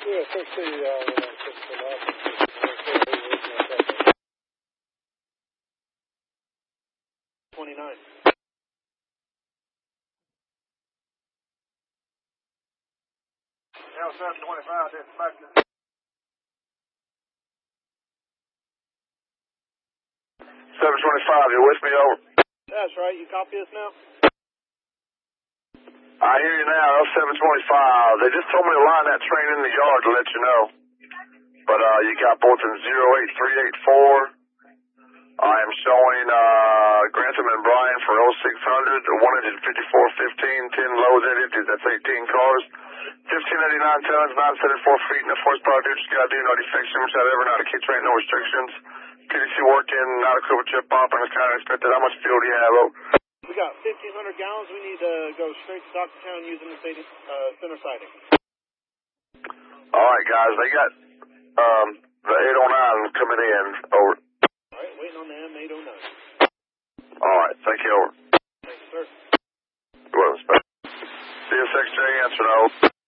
Yeah, 60, 29. L725, dispatcher. 725, you with me, over? That's right, you copy us now? I hear you now, L725. They just told me to line that train in the yard to let you know. But you got both in 08384. I am showing Grantham and Bryan for 0600, 154.15, 10 loads and empties, that's 18 cars. 1589 tons, 974 feet, and the horsepower dude just got to do no defects, ever, not a key train, no restrictions. PDC working, not a equivalent chip pump, and it's kind of expected. How much fuel do you have, over? We got 1,500 gallons. We need to go straight to Doctortown using the center siding. All right, guys. They got the 809 coming in. Over. All right, waiting on the M809. All right, thank you. Over. Thanks, sir. Well, CSXJ answer, no.